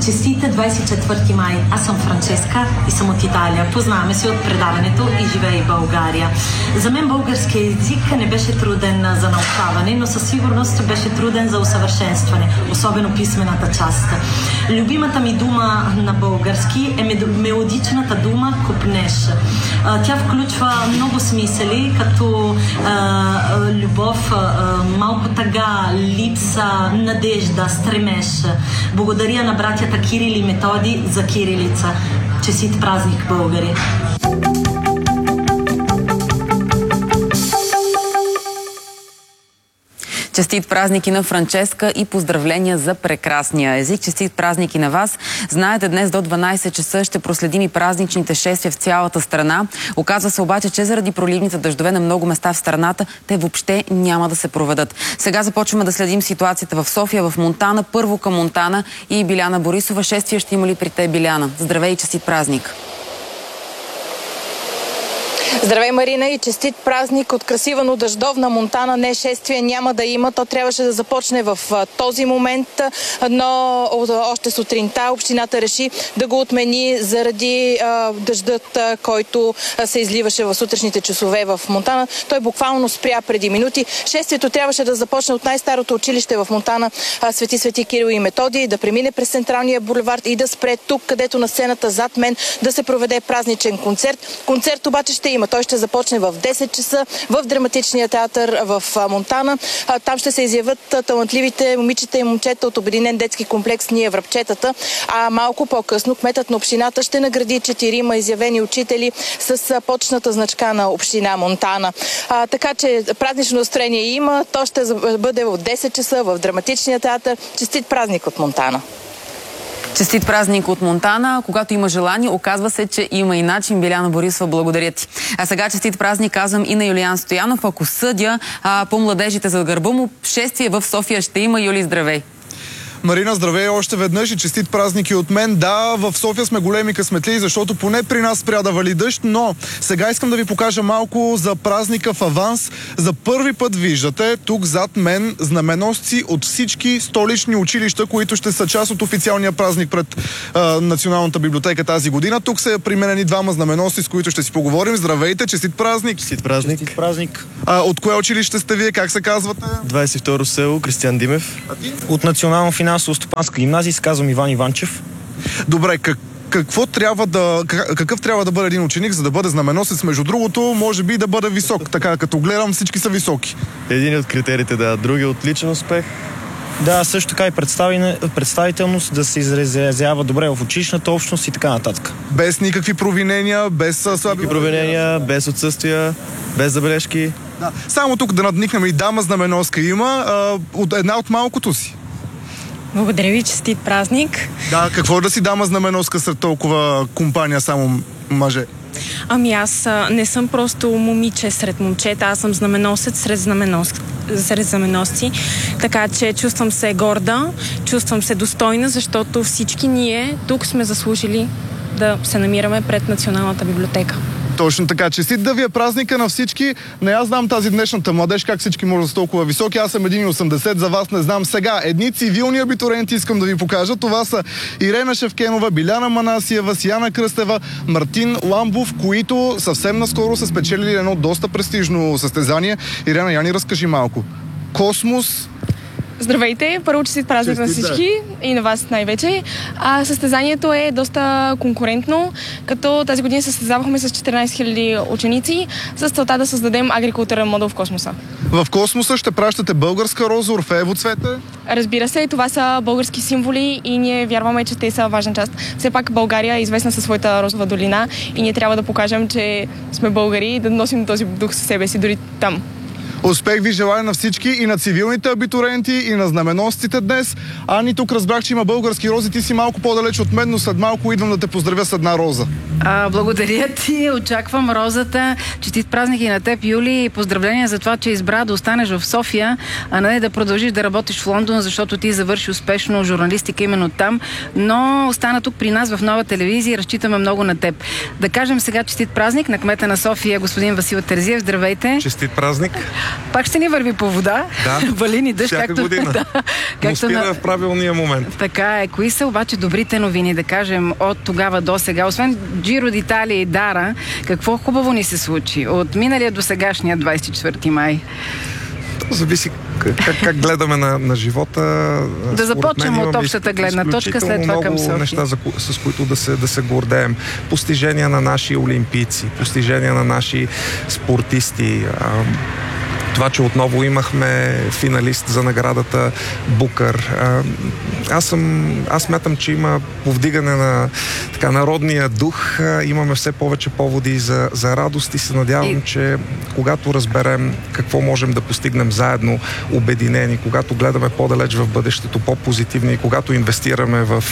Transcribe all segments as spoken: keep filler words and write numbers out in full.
Честите двадесет и четвърти май. Аз съм Франческа и съм от Италия. Познаваме се от предаването и живее в България. За мен български език не беше труден за научаване, но със сигурност беше труден за усъвършенстване, особено писмената част. Любимата ми дума на български е мелодичната дума копнеш. Тя включва много смисъли, като а, любов, а, малко тъга, липса, надежда, стремеж. Благодаря на братята Кирил и Методи за кирилица. Честит празник, българи! Честит празник и на Франческа и поздравления за прекрасния език. Честит празник и на вас. Знаете, днес до дванадесет часа ще проследим и празничните шествия в цялата страна. Оказва се обаче, че заради проливните дъждове на много места в страната, те въобще няма да се проведат. Сега започваме да следим ситуацията в София, в Монтана. Първо към Монтана и Биляна Борисова. Шествия ще има ли при те, Биляна? Здравей и честит празник! Здравей, Марина, и честит празник от красива, но дъждовна Монтана. Не, шествие няма да има. То трябваше да започне в този момент, но още сутринта общината реши да го отмени заради а, дъждът, а, който а, се изливаше в сутрешните часове в Монтана. Той буквално спря преди минути. Шествието трябваше да започне от най-старото училище в Монтана, а, Свети Свети Кирил и Методий, да премине през централния булевард и да спре тук, където на сцената зад мен да се проведе празничен концерт. Концерт обаче ще има. Той ще започне в десет часа в Драматичния театър в Монтана. Там ще се изявят талантливите момичета и момчета от Обединен детски комплекс Ние връбчетата. А малко по-късно кметът на общината ще награди четирима изявени учители с почетната значка на община Монтана. А, така че празнично настроение има. То ще бъде в десет часа в Драматичния театър. Честит празник от Монтана! Честит празник от Монтана. Когато има желание, оказва се, че има и начин. Биляна Борисова, благодаря ти. А сега честит празник казвам и на Юлиан Стоянов. Ако съдя а, по младежите зад гърба му, шествие в София ще има. Юли, здравей! Марина, здравей още веднъж и честит празник и от мен. Да, в София сме големи късметли, защото поне при нас спря да вали дъжд, но сега искам да ви покажа малко за празника в аванс. За първи път виждате тук зад мен знаменосци от всички столични училища, които ще са част от официалния празник пред а, Националната библиотека тази година. Тук са применени двама знаменосци, с които ще си поговорим. Здравейте, честит празник! Честит празник! Честит празник! А, от кое училище сте вие? Как се казвате? двадесет и второ село, Кристиан Димев. А ти? От Национално финансово-стопанска гимназия се казвам Иван Иванчев. Добре, как, какво трябва да, какъв трябва да бъде един ученик, за да бъде знаменосец? Между другото, може би да бъде висок. Така, като гледам, всички са високи. Един от критериите, да. Други от личен успех. Да, също така и представителност, да се изразява добре в училищната общност и така нататък. Без никакви провинения, без слаби... Никакви провинения, без отсъствия, без забележки. Да. Само тук да надникнем и дама знаменоска има, а, от една от малкото си. Благодаря ви, честит празник. Да, какво да си дама знаменоска сред толкова компания, само мъже? Ами аз а, не съм просто момиче сред момчета, аз съм знаменосец сред, знаменос... сред знаменосци, така че чувствам се горда, чувствам се достойна, защото всички ние тук сме заслужили да се намираме пред Националната библиотека. Точно така. Честит да ви е празника на всички. Не аз знам тази днешната младеж, как всички може да са толкова високи. Аз съм един и осемдесет, за вас не знам. Сега едни цивилни абитуриенти искам да ви покажа. Това са Ирена Шевкенова, Биляна Манасиева, Сияна Кръстева, Мартин Ламбов, които съвсем наскоро са спечелили едно доста престижно състезание. Ирена, я ни разкажи малко. Космос... Здравейте! Първо честит празник на всички и на вас най-вече. А, състезанието е доста конкурентно, като тази година състезавахме с четиринадесет хиляди ученици с целта да създадем агрикултурен модул в космоса. В космоса ще пращате българска роза, орфеево цвете? Разбира се, това са български символи и ние вярваме, че те са важна част. Все пак България е известна със своята розова долина и ние трябва да покажем, че сме българи и да носим този дух със себе си дори там. Успех ви желая на всички, и на цивилните абитуриенти, и на знаменосците днес. Ани, тук разбрах, че има български рози. Ти си малко по-далеч от мен, но след малко идвам да те поздравя с една роза. А, благодаря ти, очаквам розата. Честит празник и на теб, Юли. Поздравления за това, че избра да останеш в София, а не да продължиш да работиш в Лондон, защото ти завърши успешно журналистика именно там. Но остана тук при нас в Нова телевизия и разчитаме много на теб. Да кажем сега честит празник на кмета на София, господин Васил Терзиев. Здравейте. Честит празник. Пак ще ни върви по вода. Да, вали ни дъжд, всяка както, година. Да, както спира на... в правилния момент. Така е. Кои са обаче добрите новини, да кажем, от тогава до сега? Освен Джиро д'Италия и Дара, какво хубаво ни се случи от миналия до сегашния двадесет и четвърти май? То зависи как, как гледаме на, на живота. Да започнем от общата гледна точка, след това към София. Неща, за, с които да се, да се гордеем. Постижения на наши олимпийци, постижения на наши спортисти. Това, че отново имахме финалист за наградата Букър. Аз съм, аз смятам, че има повдигане на така, народния дух. Имаме все повече поводи за, за радост и се надявам, и... че когато разберем какво можем да постигнем заедно, обединени, когато гледаме по-далеч в бъдещето, по-позитивно и когато инвестираме в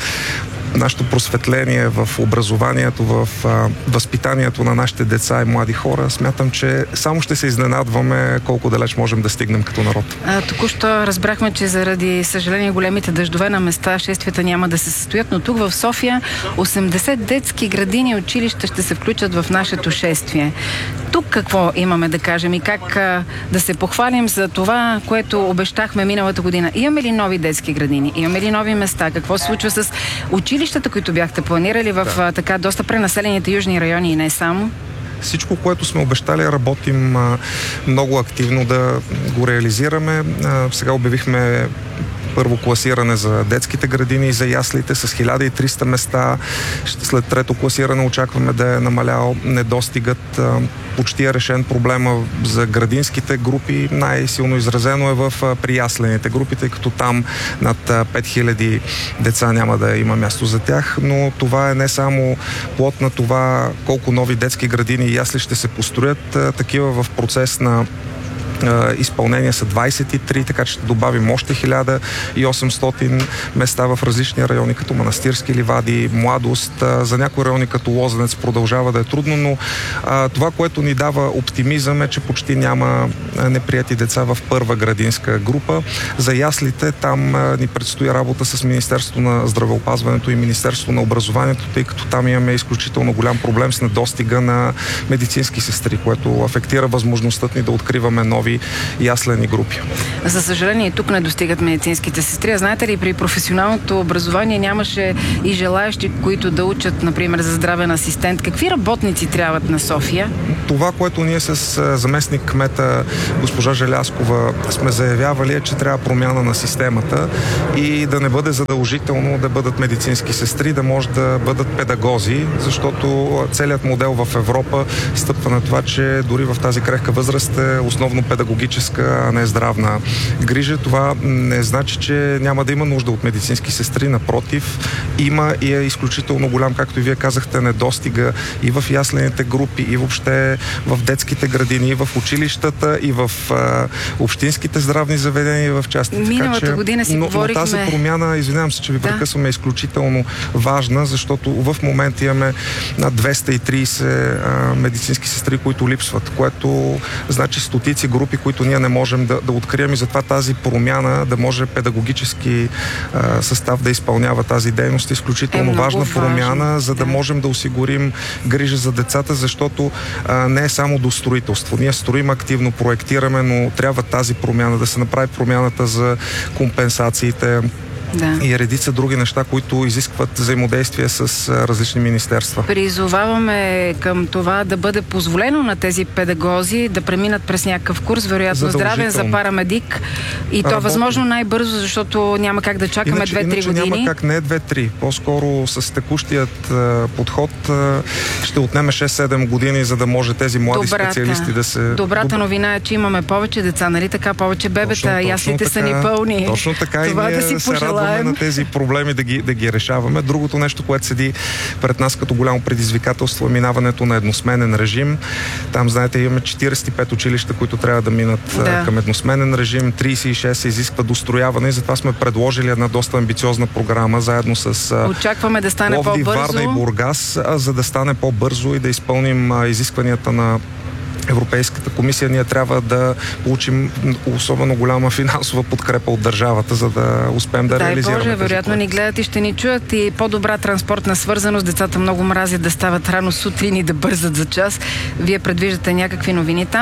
нашето просветление, в образованието, в а, възпитанието на нашите деца и млади хора, смятам, че само ще се изненадваме колко далеч можем да стигнем като народ. А, току-що разбрахме, че заради съжаление големите дъждове на места шествията няма да се състоят, но тук в София осемдесет детски градини и училища ще се включат в нашето шествие. Тук какво имаме да кажем и как а, да се похвалим за това, което обещахме миналата година? Имаме ли нови детски градини? Имаме ли нови места? Какво се случва с училищата, които бяхте планирали в да. така доста пренаселените южни райони и не само? Всичко, което сме обещали, работим а, много активно да го реализираме. А, сега обявихме първо класиране за детските градини и за яслите с хиляда и триста места. След трето класиране очакваме да е намалял недостигът. Почти е решен проблема за градинските групи. Най-силно изразено е в прияслените групи, тъй като там над пет хиляди деца няма да има място за тях. Но това е не само плод на това колко нови детски градини и ясли ще се построят. Такива в процес на изпълнение са двадесет и три, така че ще добавим още хиляда и осемстотин места в различни райони, като Манастирски ливади, Младост. За някои райони като Лозенец продължава да е трудно, но а, това, което ни дава оптимизъм е, че почти няма неприяти деца в първа градинска група. За яслите там а, ни предстои работа с Министерството на здравеопазването и Министерството на образованието, тъй като там имаме изключително голям проблем с недостига на медицински сестри, което афектира възможността ни да откриваме нови яслени групи. За съжаление, тук не достигат медицинските сестри. А знаете ли, при професионалното образование нямаше и желаящи, които да учат, например, за здравен асистент. Какви работници трябват на София? Това, което ние с заместник кмета госпожа Желяскова сме заявявали, е, че трябва промяна на системата и да не бъде задължително да бъдат медицински сестри, да може да бъдат педагози, защото целият модел в Европа стъпва на това, че дори в тази крехка възраст е основно педагогическа, а не здравна грижа. Това не значи, че няма да има нужда от медицински сестри. Напротив, има и е изключително голям, както и вие казахте, недостига и в яслените групи, и въобще в детските градини, и в училищата, и в а, общинските здравни заведения, и в частните. Миналата година си но, говорихме... но тази промяна, извинявам се, че ви да. прекъсваме, е изключително важна, защото в момента имаме над двеста и тридесет а, медицински сестри, които липсват, което значи стотици групи, които ние не можем да, да открием, и затова тази промяна, да може педагогически а, състав да изпълнява тази дейност, е изключително е важна важно. промяна, за да, да можем да осигурим грижа за децата, защото а, не е само до строителство. Ние строим активно, проектираме, но трябва тази промяна, да се направи промяната за компенсациите, да. и редица други неща, които изискват взаимодействие с а, различни министерства. Призоваваме към това да бъде позволено на тези педагози да преминат през някакъв курс, вероятно здравен за парамедик, и то Работи. възможно най-бързо, защото няма как да чакаме две-три години. Няма как, не две-три. По-скоро с текущият а, подход а, ще отнеме шест-седем години, за да може тези млади Добрата. специалисти да се... Добрата Добър... новина е, че имаме повече деца, нали така? Повече бебета, яслите са ни пълни. Точно така, това и ние да си се радваме на тези проблеми да ги, да ги решаваме. Другото нещо, което седи пред нас като голямо предизвикателство, е минаването на едносменен режим. Там, знаете, имаме четиридесет и пет училища, които трябва да минат да. към едносменен режим. тридесет и шест се изисква дострояване и затова сме предложили една доста амбициозна програма, заедно с Очакваме да стане Пловдив, по-бързо. Варна и Бургас, за да стане по-бързо и да изпълним изискванията на Европейската комисия. Ние трябва да получим особено голяма финансова подкрепа от държавата, за да успеем да Дай реализираме. Боже, вероятно ни гледат и ще ни чуят, и по-добра транспортна свързаност. Децата много мразят да стават рано сутрин и да бързат за час. Вие предвиждате някакви новини там?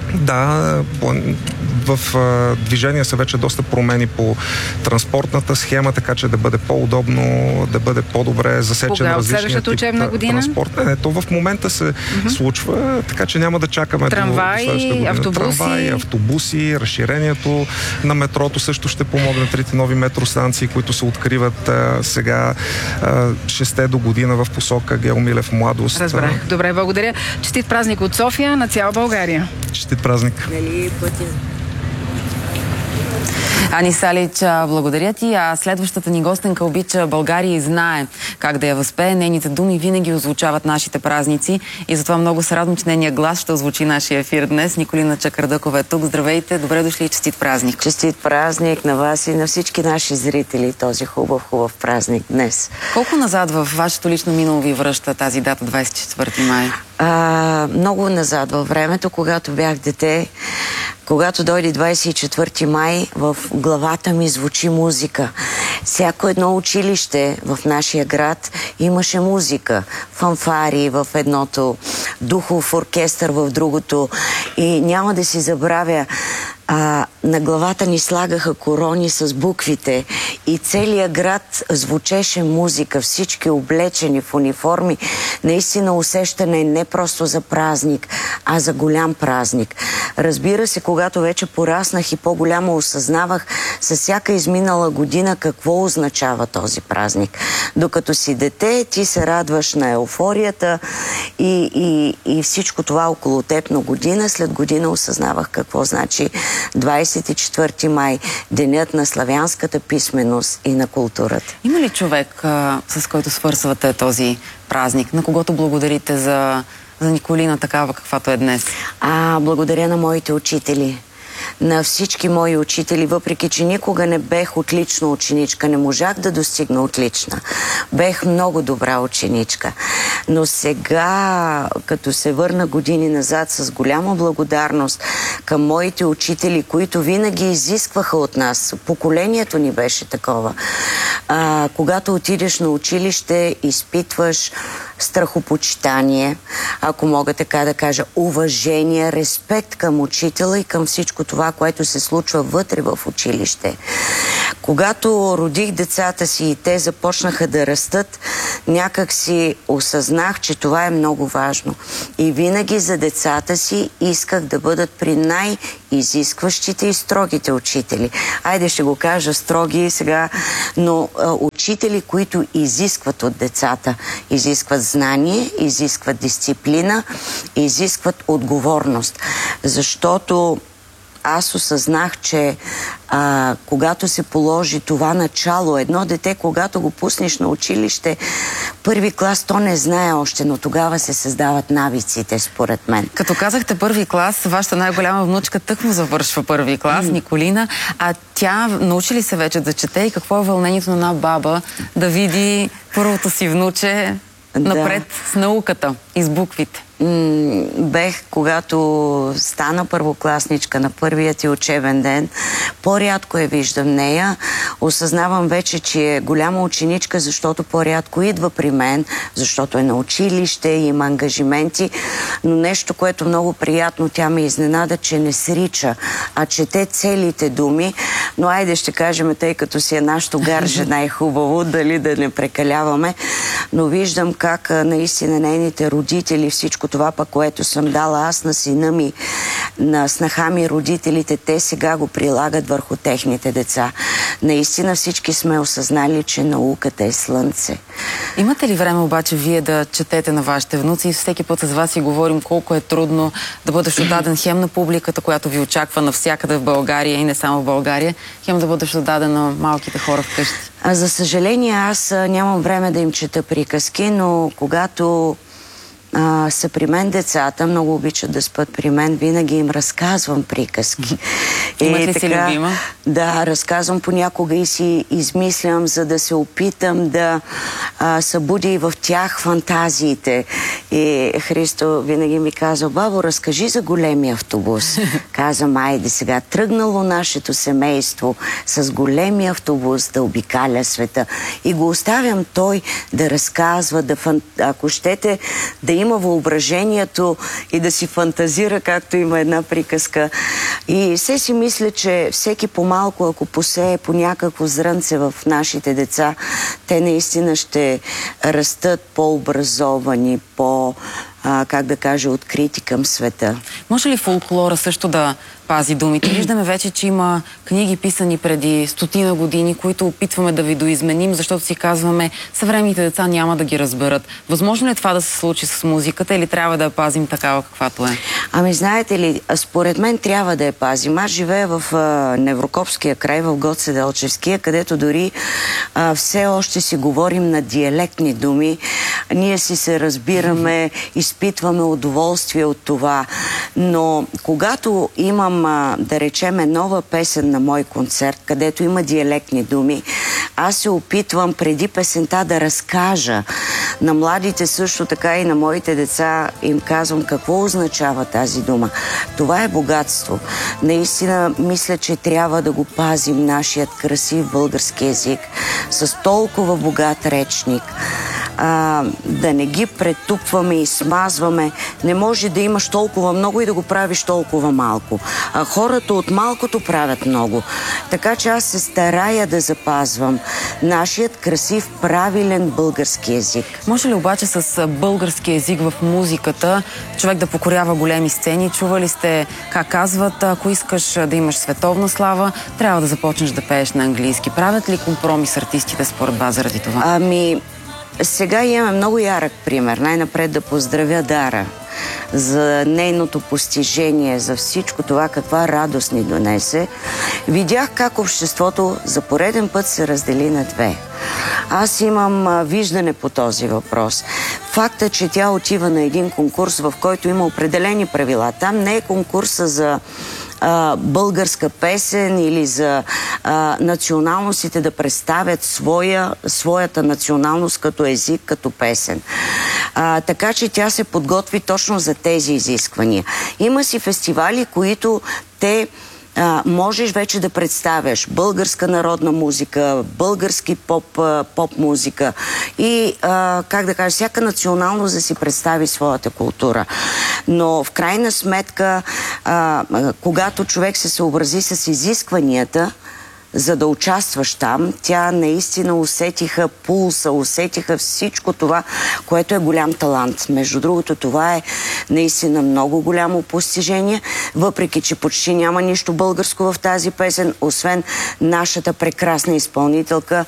Да, в а, движение са вече доста промени по транспортната схема, така че да бъде по-удобно, да бъде по-добре засечен различния тип транспорт. Не, не, то в момента се mm-hmm. случва, така че няма да чакаме трамваи, до следващата година. Автобуси. Трамваи, автобуси, разширението на метрото също ще помогне, трите нови метростанции, които се откриват а, сега а, шесте до година в посока Гео Милев младост. Разбрах. Добре, благодаря. Честит празник от София на цяла България. Честит празник. Нали, пътя. Ани Салич, благодаря ти. А следващата ни гостенка обича България и знае как да я възпее. Нейните думи винаги озвучават нашите празници и затова много се радвам, че нейният глас ще озвучи нашия ефир днес. Николина Чакърдъкова е тук. Здравейте, добре дошли и честит празник. Честит празник на вас и на всички наши зрители. Този хубав, хубав празник днес. Колко назад в вашето лично минало ви връща тази дата, двадесет и четвърти май? А, много назад във времето, когато бях дете. Когато дойде двадесет и четвърти май, в главата ми звучи музика. Всяко едно училище в нашия град имаше музика. Фанфари в едното, духов оркестър в другото. И няма да си забравя, а, на главата ни слагаха корони с буквите и целият град звучеше музика, всички облечени в униформи. Наистина усещане не просто за празник, а за голям празник. Разбира се, когато вече пораснах и по-голямо осъзнавах с всяка изминала година какво означава този празник. Докато си дете, ти се радваш на еуфорията и, и, и всичко това около теб, но година след година осъзнавах какво значи двадесет и четвърти май, денят на славянската писменост и на културата. Има ли човек, а, с който свързвате този празник? На когото благодарите за, за Николина такава, каквато е днес? А, благодаря на моите учители. На всички мои учители, въпреки че никога не бех отлична ученичка, не можах да достигна отлична. Бех много добра ученичка. Но сега, като се върна години назад с голяма благодарност към моите учители, които винаги изискваха от нас, поколението ни беше такова. А, когато отидеш на училище, изпитваш страхопочитание, ако мога така да кажа, уважение, респект към учителя и към всичко това, което се случва вътре в училище. Когато родих децата си и те започнаха да растат, някак си осъзнах, че това е много важно. И винаги за децата си исках да бъдат при най-изискващите и строгите учители. Айде ще го кажа строги сега, но а, учители, които изискват от децата. Изискват знание, изискват дисциплина, изискват отговорност. Защото аз осъзнах, че а, когато се положи това начало, едно дете, когато го пуснеш на училище, първи клас, то не знае още, но тогава се създават навиците, според мен. Като казахте първи клас, вашата най-голяма внучка тъкмо завършва първи клас, mm. Николина, а тя научи ли се вече да чете и какво е вълнението на една баба да види първото си внуче напред да. С науката и с буквите? Бех, когато стана първокласничка на първия ти учебен ден, по-рядко я виждам нея. Осъзнавам вече, че е голяма ученичка, защото по-рядко идва при мен, защото е на училище, има ангажименти, но нещо, което много приятно, тя ме изненада, че не срича, а чете целите думи. Но айде ще кажем, тъй като си е нашото гарже най-хубаво, дали да не прекаляваме, но виждам как наистина нейните родители, всичко това пък, което съм дала аз на сина ми, на снаха ми, родителите, те сега го прилагат върху техните деца. Наистина всички сме осъзнали, че науката е слънце. Имате ли време обаче вие да четете на вашите внуци? Всеки път с вас си говорим колко е трудно да бъдеш отдаден хем на публиката, която ви очаква навсякъде в България и не само в България, хем да бъдеш отдаден на малките хора вкъщи. А за съжаление, аз нямам време да им чета приказки, но когато А, са при мен децата, много обичат да спят при мен, винаги им разказвам приказки. Имат ли си любима? Да, разказвам понякога и си измислям, за да се опитам да а, събудя и в тях фантазиите. И Христо винаги ми казва: бабо, разкажи за големия автобус. Казвам: айде сега, тръгнало нашето семейство с големия автобус да обикаля света. И го оставям той да разказва, да фан... ако щете, да има въображението и да си фантазира, както има една приказка. И все си мисля, че всеки по-малко, ако посее по някакво зрънце в нашите деца, те наистина ще растат по-образовани, по, а, как да кажа, открити към света. Може ли фолклора също да пази думите? Виждаме вече, че има книги писани преди стотина години, които опитваме да видоизменим, защото си казваме, съвременните деца няма да ги разберат. Възможно ли е това да се случи с музиката или трябва да я пазим такава каквато е? Ами знаете ли, според мен трябва да я пазим. Аз живея в а, Неврокопския край, в Гоце Делчевския, където дори а, все още си говорим на диалектни думи. Ние си се разбираме, изпитваме удоволствие от това. Но когато имам, а, да речеме, нова песен на мой концерт, където има диалектни думи, аз се опитвам преди песента да разкажа на младите, също така и на моите деца, им казвам какво означава тази дума. Това е богатство. Наистина мисля, че трябва да го пазим, нашият красив български език, с толкова богат речник. А, да не ги претупваме и смазваме. Не може да имаш толкова много и да го правиш толкова малко. А хората от малкото правят много. Така че аз се старая да запазвам нашият красив, правилен български език. Може ли обаче с български език в музиката човек да покорява големи сцени? Чували сте как казват, ако искаш да имаш световна слава, трябва да започнеш да пееш на английски. Правят ли компромис артистите според вас заради това? Ами, сега имаме много ярък пример. Най-напред да поздравя Дара за нейното постижение, за всичко това, каква радост ни донесе. Видях как обществото за пореден път се раздели на две. Аз имам а, виждане по този въпрос. Факта, че тя отива на един конкурс, в който има определени правила. Там не е конкурса за а, българска песен или за а, националностите да представят своя, своята националност като език, като песен. А, така че тя се подготви точно за тези изисквания. Има си фестивали, които те а, можеш вече да представяш българска народна музика, български поп, а, поп музика и, а, как да кажа, всяка националност да си представи своята култура. Но в крайна сметка, а, когато човек се съобрази с изискванията, за да участваш там, тя наистина усетиха пулса, усетиха всичко това, което е голям талант. Между другото, това е наистина много голямо постижение, въпреки че почти няма нищо българско в тази песен, освен нашата прекрасна изпълнителка,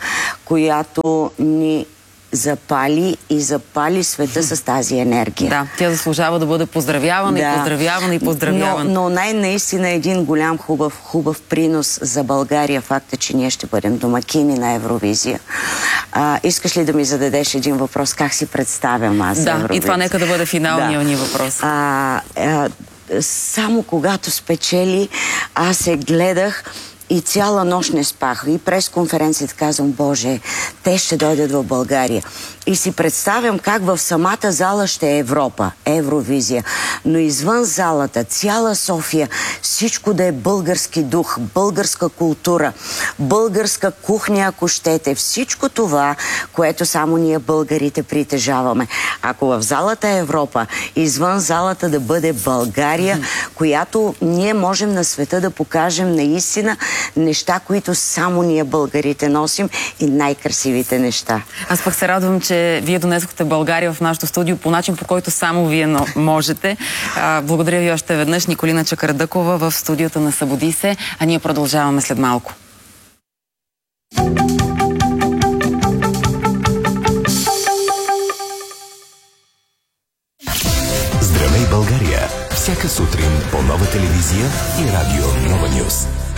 която ни запали и запали света с тази енергия. Да, тя заслужава да бъде поздравявана, да, и поздравявана и поздравявана. Но, но най-наистина е един голям хубав, хубав принос за България факта, че ние ще бъдем домакини на Евровизия. А, искаш ли да ми зададеш един въпрос? Как си представям аз Да, Евровизия? И това нека да бъде финалният да. ни въпрос. А, а, само когато спечели, аз се гледах и цяла нощ не спах. И през конференцията казвам, Боже, те ще дойдат в България. И си представям как в самата зала ще е Европа, Евровизия. Но извън залата, цяла София, всичко да е български дух, българска култура, българска кухня, ако щете. Всичко това, което само ние българите притежаваме. Ако в залата е Европа, извън залата да бъде България, която ние можем на света да покажем наистина неща, които само ние българите носим и най-красивите неща. Аз пък се радвам, че вие донесохте България в нашото студио по начин, по който само вие можете. А, благодаря ви още веднъж. Николина Чакърдъкова в студиото на Събуди се, а ние продължаваме след малко. Здравей, България! Всяка сутрин по Нова телевизия и радио Нова Нюз.